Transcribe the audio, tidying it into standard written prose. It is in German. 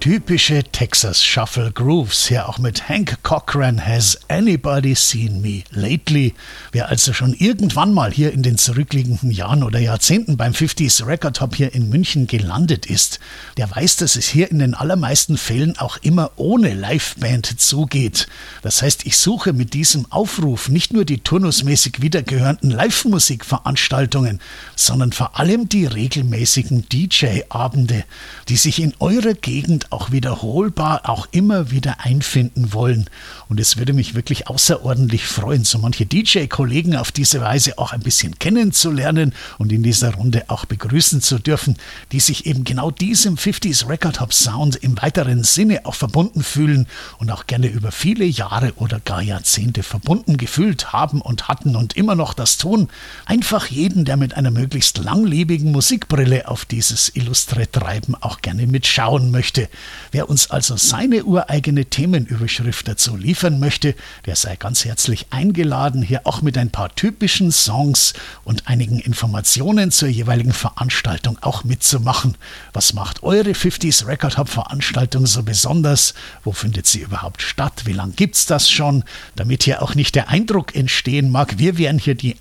Typische Texas Shuffle Grooves, hier auch mit Hank Cochran, Has Anybody Seen Me Lately? Wer also schon irgendwann mal hier in den zurückliegenden Jahren oder Jahrzehnten beim 50s Record Hop hier in München gelandet ist, der weiß, dass es hier in den allermeisten Fällen auch immer ohne Liveband zugeht. Das heißt, ich suche mit diesem Aufruf nicht nur die turnusmäßig wiedergehörenden Live-Musikveranstaltungen, sondern vor allem die regelmäßigen DJ-Abende, die sich in eurer Gegend auch wiederholbar auch immer wieder einfinden wollen. Und es würde mich wirklich außerordentlich freuen, so manche DJ-Kollegen auf diese Weise auch ein bisschen kennenzulernen und in dieser Runde auch begrüßen zu dürfen, die sich eben genau diesem 50s Record Hop Sound im weiteren Sinne auch verbunden fühlen und auch gerne über viele Jahre oder gar Jahrzehnte verbunden gefühlt haben und hatten und immer noch das tun. Einfach jeden, der mit einer möglichst langlebigen Musikbrille auf dieses illustre Treiben auch gerne mitschauen möchte. Wer uns also seine ureigene Themenüberschrift dazu liefern möchte, der sei ganz herzlich eingeladen, hier auch mit ein paar typischen Songs und einigen Informationen zur jeweiligen Veranstaltung auch mitzumachen. Was macht eure 50s Record Hop Veranstaltung so besonders? Wo findet sie überhaupt statt? Wie lange gibt's das schon? Damit hier auch nicht der Eindruck entstehen mag, wir wären hier die